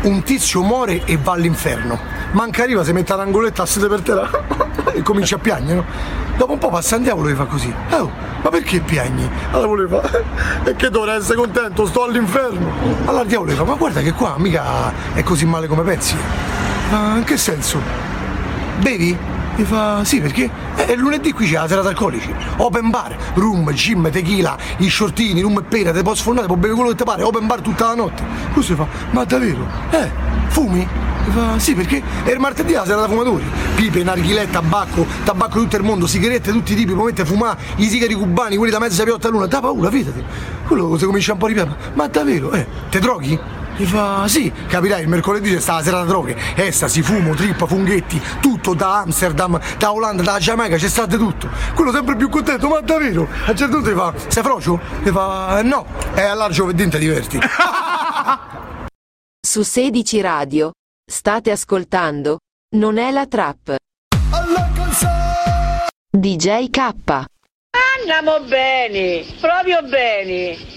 un tizio muore e va all'inferno. Manca arriva, si mette all'angoletta a sedere per terra e comincia a piangere, no? Dopo un po' passa un diavolo e fa così. Oh, ma perché piagni? Allora voleva. E che dovrei essere contento, sto all'inferno. Allora il diavolo gli fa, ma guarda che qua mica è così male come pensi. Ma in che senso? Bevi? Mi fa, sì, perché? Lunedì qui c'è la serata alcolici. Open bar, rum, gin, tequila, i shortini, rum e pera, te puoi sfondare, puoi bere quello che ti pare, open bar tutta la notte. Questo mi fa, ma davvero? Fumi? Mi fa, sì, perché è il martedì la serata fumatori. Pipe, narghiletta, tabacco di tutto il mondo, sigarette, tutti i tipi, puoi mettere fumare, i sigari cubani, quelli da mezza piotta all'una, da paura, fidati. Quello si comincia un po' a ripetere, ma davvero? Te droghi? Mi fa, sì, capirai, il mercoledì c'è stata la serata droghe, estasi, fumo, trippa, funghetti, tutto da Amsterdam, da Olanda, da Giamaica, c'è stato tutto. Quello sempre più contento, ma davvero? A un certo punto mi fa, sei frocio? Mi fa, no, allora giovedì ti diverti. Su 16 Radio, state ascoltando, non è la trap. DJ K. Andiamo bene, proprio bene.